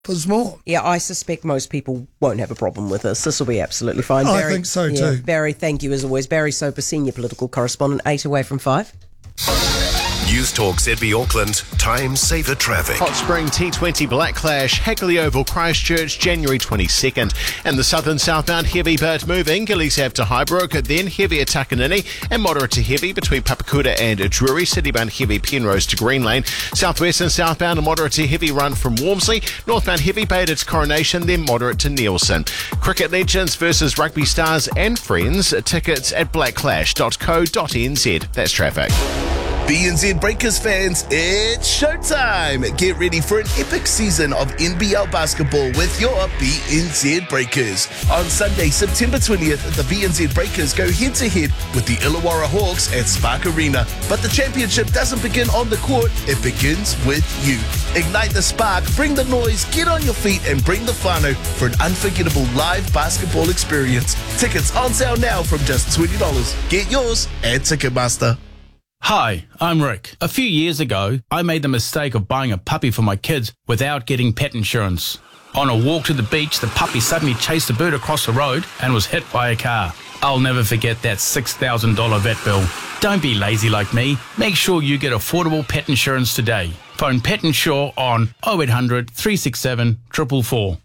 for more. Yeah, I suspect most people won't have a problem with this. This will be absolutely fine. I think so too. Barry, thank you as always. Barry Soper, Senior Political Correspondent, 8 away from 5. News Talk ZB Auckland, time saver traffic. Hot Spring T20 Black Clash, Hackley Oval, Christchurch, January 22nd. And the southern southbound heavy but moving, Gillies Ave to Highbrook, then heavy at Takanini and moderate to heavy between Papakura and Drury, citybound heavy Penrose to Green Lane. Southwest and southbound a moderate to heavy run from Walmsley, northbound heavy Beta to Coronation, then moderate to Nielsen. Cricket Legends versus Rugby Stars and Friends, tickets at blackclash.co.nz. That's traffic. BNZ Breakers fans, it's showtime! Get ready for an epic season of NBL basketball with your BNZ Breakers. On Sunday, September 20th, the BNZ Breakers go head-to-head with the Illawarra Hawks at Spark Arena. But the championship doesn't begin on the court, it begins with you. Ignite the spark, bring the noise, get on your feet and bring the whānau for an unforgettable live basketball experience. Tickets on sale now from just $20. Get yours at Ticketmaster. Hi, I'm Rick. A few years ago, I made the mistake of buying a puppy for my kids without getting pet insurance. On a walk to the beach, the puppy suddenly chased a bird across the road and was hit by a car. I'll never forget that $6,000 vet bill. Don't be lazy like me. Make sure you get affordable pet insurance today. Phone Pet Insure on 0800 367 444.